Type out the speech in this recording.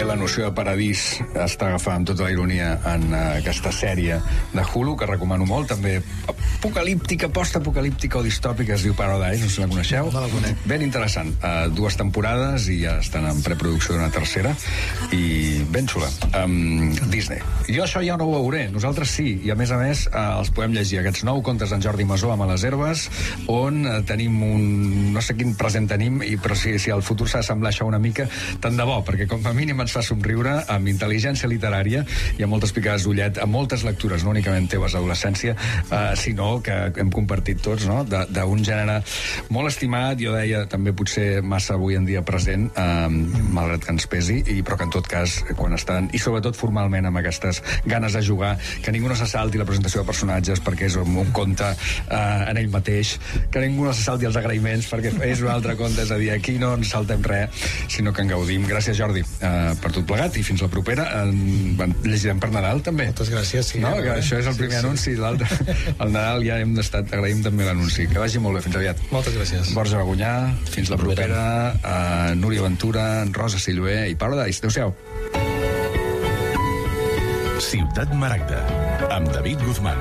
També la noció de paradís està agafada amb tota la ironia en aquesta sèrie de Hulu, que recomano molt, també apocalíptica, post-apocalíptica o distòpica, es diu Paradise, no sé si la coneixeu. No la conec. Ben interessant. 2 temporades i ja estan en preproducció d'una tercera i ben xula. Disney. Jo això ja no ho veuré, nosaltres sí, i a més els podem llegir, aquests 9 contes d'en Jordi Masó amb a les herbes, on tenim no sé quin present tenim, però si el futur s'ha d'assemblar això una mica, tant de bo, perquè com a mínim ens fa somriure amb intel·ligència literària i amb moltes picades d'ullet, amb moltes lectures, no únicament teves d'adolescència, sinó que hem compartit tots, no?, d'un gènere molt estimat, jo deia també potser massa avui en dia present, malgrat que ens pesi, però que en tot cas, quan estan, i sobretot formalment amb aquestes ganes de jugar, que ningú no se salti la presentació de personatges perquè és un conte en ell mateix, que ningú no se salti els agraïments perquè és un altre conte, és a dir, aquí no ens saltem res, sinó que en gaudim. Gràcies, Jordi, per tot plegat, i fins la propera. Llegirem per Nadal, també. Moltes gràcies, sí. No, que això és el primer anunci, l'altre, el Nadal ja hem estat, agraïm també l'anunci. Que vagi molt bé, fins aviat. Moltes gràcies. Borja Bagunyà, fins la propera. Núria Ventura, Rosa Silvé i Paradise. Adéu-siau. Ciutat Maragda, amb David Guzmán.